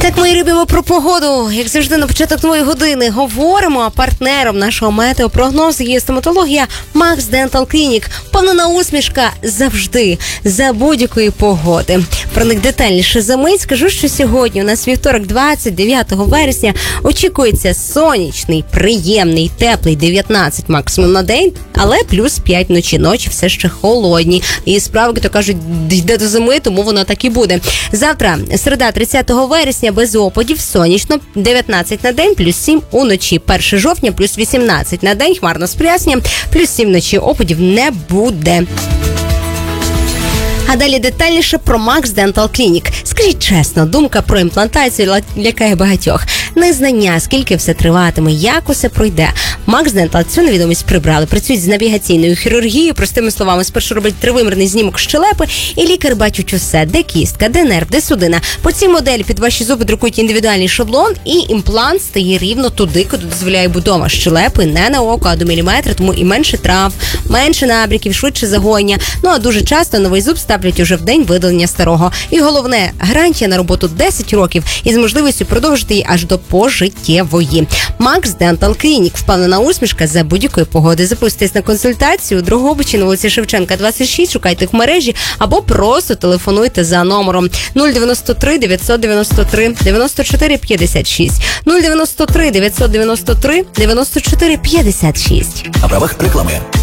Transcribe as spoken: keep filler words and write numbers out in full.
Так ми і любимо про погоду. Як завжди, на початок нової години говоримо, а партнером нашого метеопрогнозу є стоматологія Max Dental Clinic. Впевнена усмішка завжди, за будь-якої погоди. Про них детальніше за мить. Скажу, що сьогодні у нас вівторок, двадцять дев'ятого вересня, очікується сонячний, приємний, теплий дев'ятнадцять максимум на день, але плюс п'ять вночі. Ночі все ще холодні. І справки, то кажуть, йде до зими, тому воно так і буде. Завтра, середа, тридцятого вересня, без опадів, сонячно, дев'ятнадцять на день, плюс сім уночі. першого жовтня, плюс вісімнадцять на день, хмарно з проясненням, плюс сім вночі, опадів не буде. А далі детальніше про Max Dental Clinic. Скажіть чесно, думка про імплантацію лякає багатьох. Незнання, скільки все триватиме, як усе пройде. Max Dental цю невідомість прибрали. Працюють з навігаційною хірургією, простими словами, спершу роблять тривимірний знімок щелепи, і лікар бачить усе, де кістка, де нерв, де судина. По цій моделі під ваші зуби друкують індивідуальний шаблон, і імплант стає рівно туди, куди дозволяє будова щелепи, не на око, а до міліметра, тому і менше трав, менше набряків, швидше загоєння. Ну а дуже часто новий зуб ставлять уже в день видалення старого. І головне, гарантія на роботу десять років із можливістю продовжити її аж до пожиттєвої. Max Dental Clinic. Впевнена усмішка за будь-якої погоди. Записуйтесь на консультацію у Дрогобичі на вулиці Шевченка, двадцять шість, шукайте в мережі або просто телефонуйте за номером нуль дев'яносто три дев'ятсот дев'яносто три дев'яносто чотири п'ятдесят шість. нуль дев'яносто три дев'ятсот дев'яносто три дев'яносто чотири п'ятдесят шість. На правах реклами.